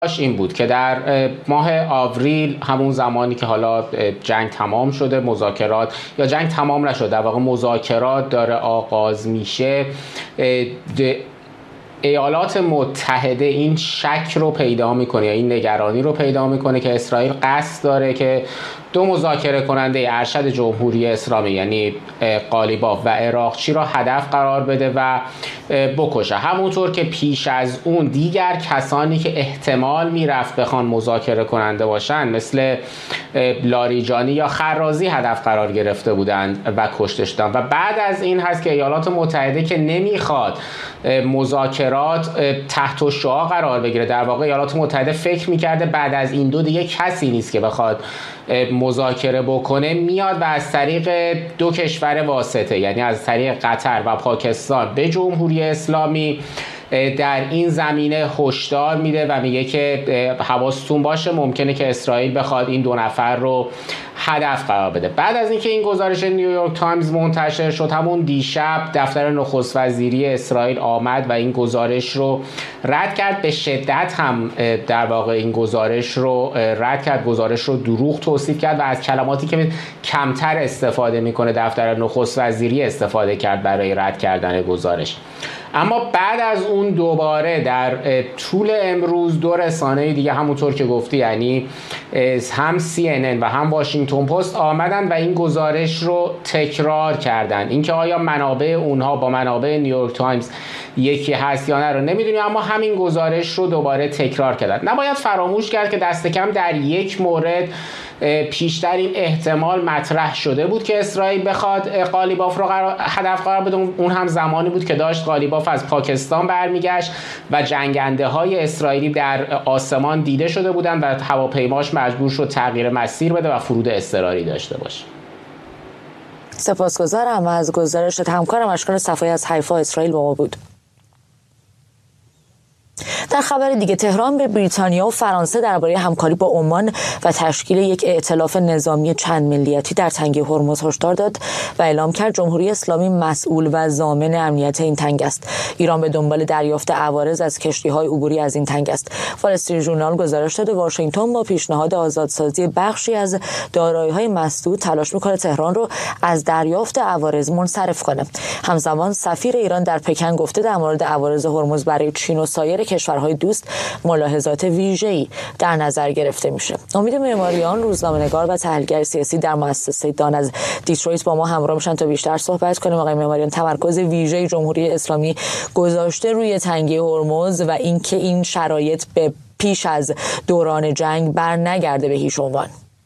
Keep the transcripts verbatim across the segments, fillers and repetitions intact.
این بود که در ماه آوریل، همون زمانی که حالا جنگ تمام شده، مذاکرات یا جنگ تمام نشده، در واقع مذاکرات داره آغاز میشه، ایالات متحده این شک رو پیدا میکنه یا این نگرانی رو پیدا میکنه که اسرائیل قصد داره که دو مذاکره کننده ارشد جمهوری اسلامی یعنی قالیباف و عراقچی را هدف قرار بده و بکشه. همونطور که پیش از اون دیگر کسانی که احتمال میرفت بخوان مذاکره کننده باشن مثل لاریجانی یا خرازی هدف قرار گرفته بودند و کشته شدند. و بعد از این هست که ایالات متحده که نمیخواد مذاکرات تحت الشعاع قرار بگیره، در واقع ایالات متحده فکر میکرده بعد از این دو دیگه کسی نیست که بخواد مذاکره بکنه، میاد و از طریق دو کشور واسطه یعنی از طریق قطر و پاکستان به جمهوری اسلامی در این زمینه هشدار میده و میگه که حواستون باشه ممکنه که اسرائیل بخواد این دو نفر رو هدف قرار بده. بعد از اینکه این گزارش نیویورک تایمز منتشر شد، همون دیشب دفتر نخست وزیری اسرائیل آمد و این گزارش رو رد کرد. به شدت هم در واقع این گزارش رو رد کرد، گزارش رو دروغ توصیف کرد و از کلماتی که کمتر استفاده میکنه دفتر نخست وزیری استفاده کرد برای رد کردن گزارش. اما بعد از اون دوباره در طول امروز دو رسانه دیگه همونطور که گفتی یعنی هم سی ان ان و هم واشنگتن پست آمدن و این گزارش رو تکرار کردن. اینکه آیا منابع اونها با منابع نیویورک تایمز یکی هست یا نه رو نمیدونیم، اما همین گزارش رو دوباره تکرار کردن. نباید فراموش کرد که دست کم در یک مورد پیشتر این احتمال مطرح شده بود که اسرائیل بخواد قالیباف رو هدف قرار بده. اون هم زمانی بود که داشت قالیباف از پاکستان برمیگشت و جنگنده های اسرائیلی در آسمان دیده شده بودند و هواپیماش مجبور شد تغییر مسیر بده و فرود اضطراری داشته باشه. سپاسگزارم از گزارشت. همکارم اشکان صفایی از حیفا اسرائیل با ما بود. در خبر دیگه، تهران به بریتانیا و فرانسه درباره همکاری با عمان و تشکیل یک ائتلاف نظامی چند ملیتی در تنگه هرمز هشدار داد و اعلام کرد جمهوری اسلامی مسئول و ضامن امنیت این تنگ است. ایران به دنبال دریافت عوارض از کشتی‌های عبوری از این تنگ است. وال استریت ژورنال گزارش داده واشنگتن با پیشنهاد آزادسازی بخشی از دارایی‌های مسدود تلاش می‌کنه تهران رو از دریافت عوارض منصرف کنه. همزمان سفیر ایران در پکن گفته در مورد عوارض هرمز برای چین و سایر کشورهای دوست ملاحظات ویژه‌ای در نظر گرفته میشه. امید معماریان، روزنامه‌نگار و تحلیلگر سیاسی در مؤسسه دان از دیترویت با ما همراه میشن تا بیشتر صحبت کنیم. آقای معماریان، تمرکز ویژه جمهوری اسلامی گذاشته روی تنگه هرمز و اینکه این شرایط به پیش از دوران جنگ بر نگرده به هیچ عنوان.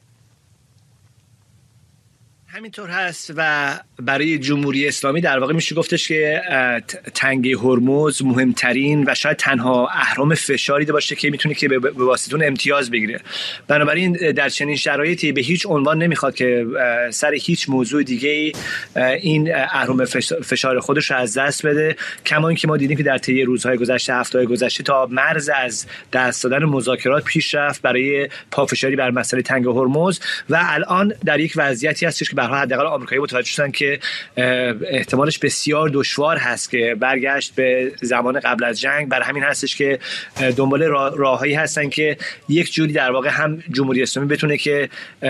همینطور هست و برای جمهوری اسلامی در واقع میشه گفتش که تنگه هرمز مهمترین و شاید تنها اهرم فشاری باشه که میتونه که به واسطه اون امتیاز بگیره. بنابراین در چنین شرایطی به هیچ عنوان نمیخواد که سر هیچ موضوع دیگه این اهرم فشار خودش رو از دست بده. کما اینکه ما دیدیم که در طی روزهای گذشته، هفته‌های گذشته تا مرز از دست دادن مذاکرات پیش رفت برای پافشاری بر مسئله تنگه هرمز و الان در یک وضعیتی هستش که برای حداقل آمریکایی متوجه شدن که احتمالش بسیار دشوار هست که برگشت به زمان قبل از جنگ. برای همین هستش که دنبال راههایی هستن که یک جوری در واقع هم جمهوری اسلامی بتونه که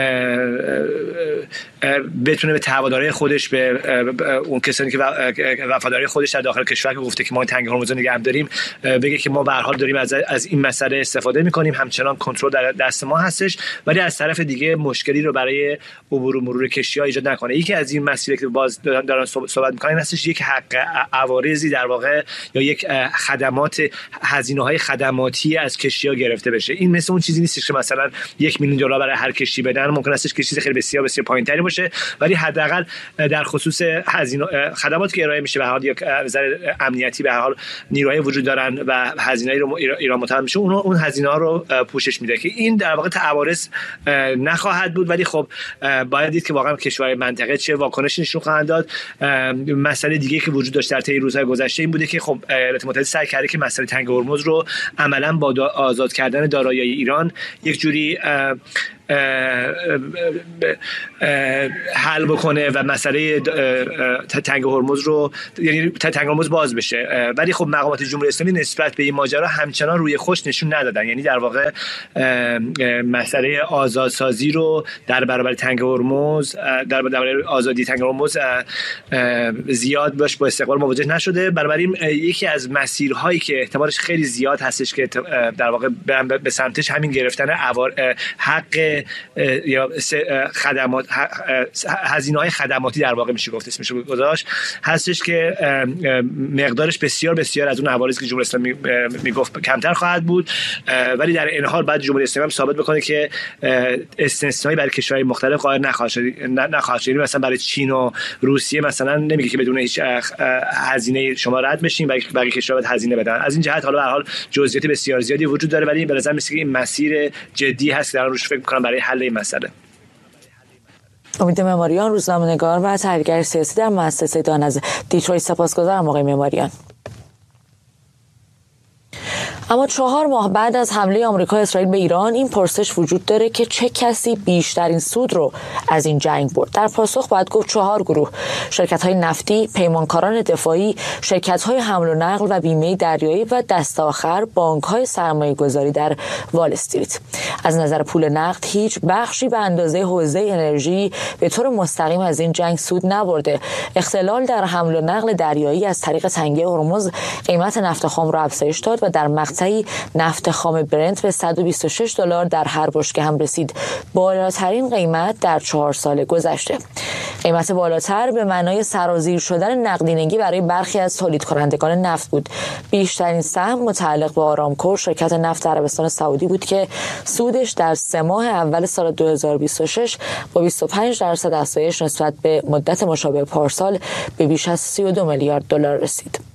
بتونه به هواداری خودش، به اون کسانی که وفاداری خودش در داخل کشور که گفته که ما تنگه هرمز رو نگه داریم، بگه که ما به هر حال داریم از از این مسئله استفاده می‌کنیم، همچنان کنترل در دست ما هستش، ولی از طرف دیگه مشکلی رو برای عبور و مرور کشتی‌ها ایجاد نکنه. یکی از این مسائلی که باز دارن صحبت می‌کنن این هستش یک حق عوارضی در واقع یا یک خدمات، هزینه‌های خدماتی از کشتی‌ها گرفته بشه. این مثل اون چیزی نیست که مثلا یک میلیون دلار برای هر کشتی بدن، ممکن است که چیز خیلی بسیار بسیار پایین‌تری باشه، ولی حداقل در خصوص هزینه خدماتی که ارائه میشه به هر حال یک نظر امنیتی به هر حال نیروهای وجود دارن و هزینه‌ای رو ایران متحمل میشه، اون اون هزینه‌ها رو پوشش میده که این در واقع عوارض نخواهد بود. ولی خب باید دید که واقعا کشورهای منطقه چه واکنشی نشون خواهند داد. مسئله دیگه که وجود داشت در طی روزهای گذشته این بوده که خب ایالات متحده سعی کرده که مسئله تنگه هرمز رو عملاً با آزاد کردن دارایی ایران یک جوری حل بکنه و مسئله تنگ هرمز رو، یعنی تنگ هرمز باز بشه. ولی خب مقامات جمهوری اسلامی نسبت به این ماجرا همچنان روی خوش نشون ندادن، یعنی در واقع مسئله آزادسازی رو در برابر تنگ هرمز، در برابر آزادی تنگ هرمز زیاد باش با استقبال مواجه نشده. بنابراین یکی از مسیرهایی که احتمالش خیلی زیاد هستش که در واقع به سمتش همین گرفتن حق یا خدمات، هزینه‌های خدماتی در واقع میشه گفت اسمش رو گذاشت، هستش که مقدارش بسیار بسیار از اون عوارضی که جمهوری اسلامی میگفت کمتر خواهد بود. ولی در این حال بعد جمهوری اسلامی هم ثابت بکنه که استثنایی برای کشورهای مختلف قائل نخواهد شد. نخواهد شد. مثلا برای چین و روسیه مثلا نمیگه که بدون هیچ هزینه شما رد بشین، بلکه بقیه کشورها باید هزینه بدن. از این جهت حالا به هر حال جزئیات بسیار زیادی وجود داره، ولی به نظر میاد که این مسیر جدی هست که دارن روش فکر می‌کنن برای حل این مسئله. امید معماریان، روزنامه‌نگار و تحلیلگر سیاسی در مؤسسه دان از دیترویت. سپاسگزارم آقای معماریان. اما چهار ماه بعد از حمله آمریکا اسرائیل به ایران این پرسش وجود داره که چه کسی بیشترین سود رو از این جنگ برد؟ در پاسخ باید گفت چهار گروه: شرکت‌های نفتی، پیمانکاران دفاعی، شرکت‌های حمل و نقل و بیمه دریایی و دست آخر بانک‌های سرمایه‌گذاری در وال استریت. از نظر پول نقد هیچ بخشی به اندازه حوزه انرژی به طور مستقیم از این جنگ سود نبرده. اختلال در حمل و نقل دریایی از طریق تنگی هرمز قیمت نفت خام را افزایش داد و در مقطعی نفت خام برنت به صد و بیست و شش دلار در هر بشکه هم رسید، بالاترین قیمت در چهار سال گذشته. قیمت بالاتر به معنای سرازیر شدن نقدینگی برای برخی از تولید کنندگان نفت بود. بیشترین سهم متعلق به آرامکو، شرکت نفت عربستان سعودی بود که سودش در سه ماه اول سال دو هزار و بیست و شش با بیست و پنج درصد افزایش نسبت به مدت مشابه پارسال به بیش از سی و دو میلیارد دلار رسید.